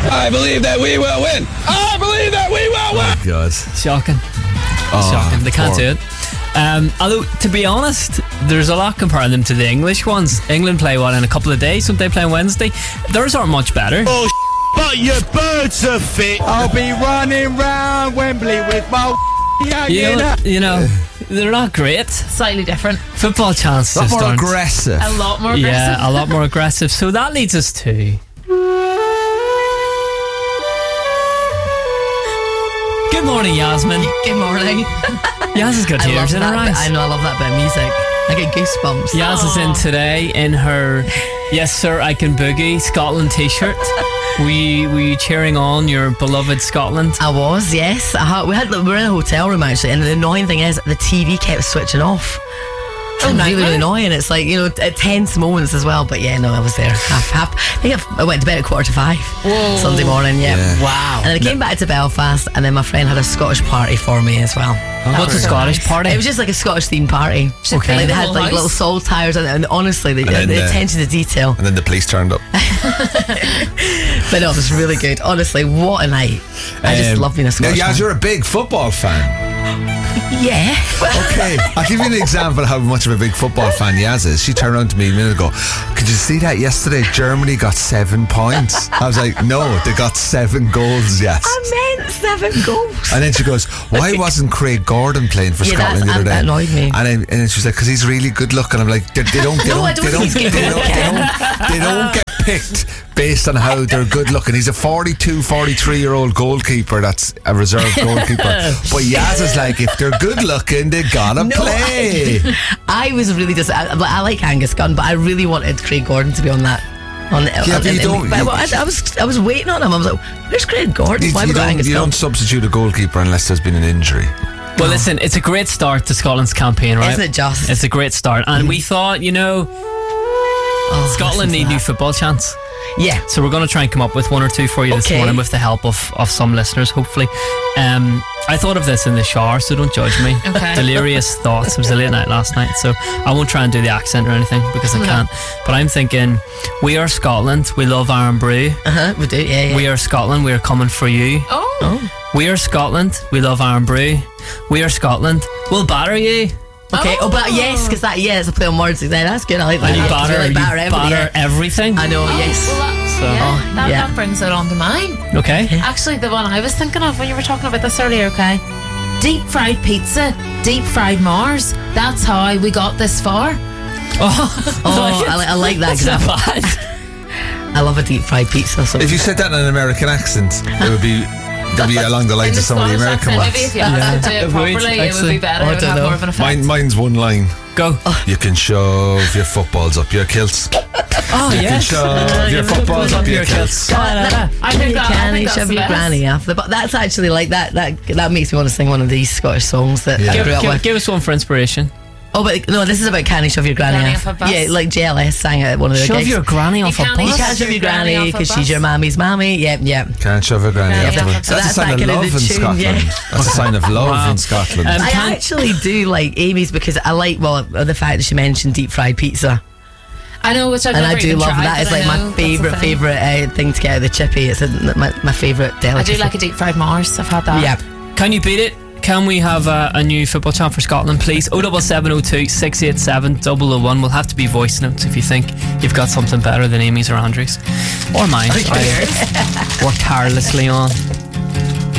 I believe that we will win. I believe that we will win. Oh, God. Shocking. Shocking. They can't do it. Although, to be honest, there's a lot comparing them to the English ones. England play one in a couple of days, don't they play on Wednesday? Theirs aren't much better. Oh, but your birds are fit. I'll be running round Wembley with my you know, they're not great. Slightly different. Football chances A lot more aren't. aggressive. A lot more aggressive. Yeah, a lot more aggressive. So that leads us to... Good morning, Yasmin. Good morning. Yaz has got tears in her eyes. I know, I love that bit of music. I get goosebumps. Yaz is in today in her Yes Sir I Can Boogie Scotland t-shirt. Were you cheering on your beloved Scotland? I was, yes. We were in a hotel room actually, and the annoying thing is the TV kept switching off. Really annoying. It's like, at tense moments as well. But yeah, no, I was there. Half. I think I went to bed at 4:45 Sunday morning. Yeah. Wow. And then I came back to Belfast, and then my friend had a Scottish party for me as well. What's a Scottish party? It was just like a Scottish themed party. Okay. Like they had like little soul tires, and honestly, the attention to detail. And then the police turned up. But no, it was really good. Honestly, what a night. I just love being a Scottish Now, Yaz, you're a big football fan. Yeah. Okay, I'll give you an example of how much of a big football fan Yaz is. She turned around to me a minute ago. Could you see that yesterday? Germany got 7 points. I was like, no, they got 7 goals, yes. I meant 7 goals. And then she goes, why wasn't Craig Gordon playing for Scotland the other day? That annoyed me. And then she's like, because he's really good looking. I'm like, they don't get picked based on how they're good looking. He's a 43-year-old goalkeeper that's a reserve goalkeeper. But Yaz is like, if they're good looking, they gotta play. I was really I like Angus Gunn, but I really wanted Craig Gordon to be on that. I was waiting on him. I was like, where's Craig Gordon? Why have we got Angus Gunn? You don't substitute a goalkeeper unless there's been an injury. Well, listen, it's a great start to Scotland's campaign, right? Isn't it just? It's a great start. And we thought, Scotland need new football chants. Yeah. So we're going to try and come up with one or two for you this morning with the help of some listeners, hopefully. I thought of this in the shower, so don't judge me. Okay. Delirious thoughts. It was a late night last night, so I won't try and do the accent or anything because I can't. But I'm thinking, we are Scotland, we love Iron Brew. We do, yeah. We are Scotland, we are coming for you. Oh. We are Scotland, we love Iron Brew. We are Scotland, we'll batter you. Okay, but yes, because it's a play on words. That's good, I like that. And you batter batter everything. I know, yes. That brings it on to mine. Okay. Actually, the one I was thinking of when you were talking about this earlier, okay? Deep fried pizza, deep fried Mars. That's how we got this far. I like that example. I love a deep fried pizza. So if you said that in an American accent, it would be along the lines of some of the American ones. Maybe if you had to do it properly, it would be better. It would have more of an effect. Mine's one line. Go. You can shove your footballs up your kilts. You can shove your footballs up your kilts. I think that's shove the your best. granny after. But that's actually like that makes me want to sing one of these Scottish songs that I grew up with. Give us one for inspiration. Oh, but no, this is about can you shove your granny off a bus? Yeah, like JLS sang it at one of the gigs. Shove your granny off a bus? You can't shove your granny because she's your mammy's mammy. Yep. Can't shove your granny off a bus. So That's a sign of love in Scotland. Yeah. That's a sign of love in Scotland. I actually do like Amy's because I like the fact that she mentioned deep fried pizza. I know, which I've and never I do even love tried, that. It's like my favourite thing to get out of the chippy. It's my favourite delicacy. I do like a deep fried Mars. I've had that. Yeah. Can you beat it? Can we have a new football chant for Scotland, please? 07702 687 001. We'll have to be voice notes if you think you've got something better than Amy's or Andrew's or mine. Or tirelessly on.